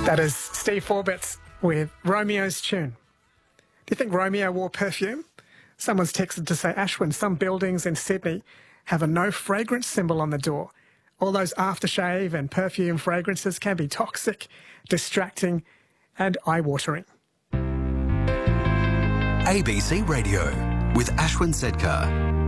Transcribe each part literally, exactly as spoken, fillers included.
That is Steve Forbes with Romeo's Tune. Do you think Romeo wore perfume? Someone's texted to say, Ashwin, some buildings in Sydney have a no fragrance symbol on the door. All those aftershave and perfume fragrances can be toxic, distracting and eye-watering. A B C Radio with Ashwin Sedkar.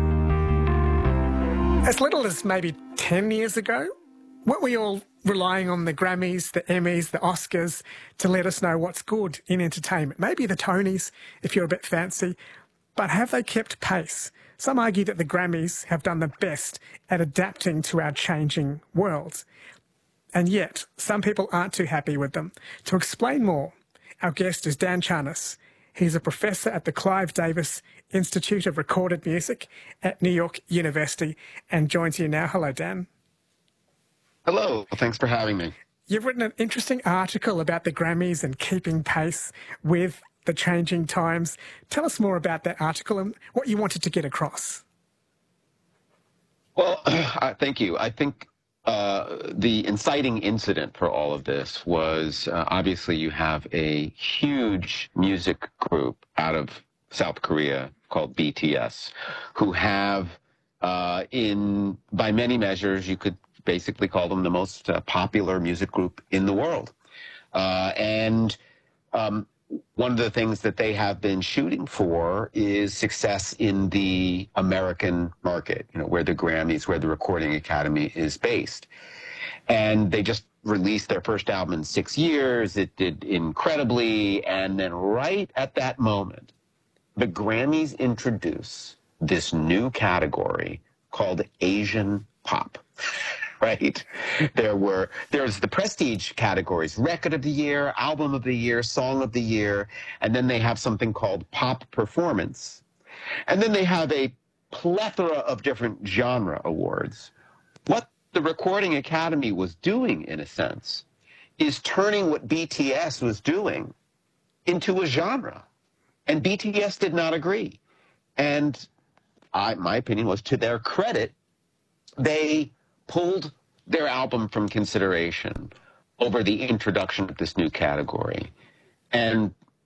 As little as maybe ten years ago, weren't we all relying on the Grammys, the Emmys, the Oscars to let us know what's good in entertainment? Maybe the Tonys, if you're a bit fancy. But have they kept pace? Some argue that the Grammys have done the best at adapting to our changing world. And yet, some people aren't too happy with them. To explain more, our guest is Dan Charnas. He's a professor at the Clive Davis Institute of Recorded Music at New York University and joins you now. Hello, Dan. Hello. Thanks for having me. You've written an interesting article about the Grammys and keeping pace with the changing times. Tell us more about that article and what you wanted to get across. Well, uh, thank you. I think uh, the inciting incident for all of this was uh, obviously you have a huge music group out of South Korea called B T S, who have, uh, in by many measures, you could basically call them the most uh, popular music group in the world. Uh, and um, one of the things that they have been shooting for is success in the American market, you know, where the Grammys, where the Recording Academy is based. And they just released their first album in six years. It did incredibly. And then right at that moment, the Grammys introduce this new category called Asian pop. Right? There were, there's the prestige categories, record of the year, album of the year, song of the year, and then they have something called pop performance. And then they have a plethora of different genre awards. What the Recording Academy was doing, in a sense, is turning what B T S was doing into a genre. And B T S did not agree. And I, my opinion was, to their credit, they pulled their album from consideration over the introduction of this new category. And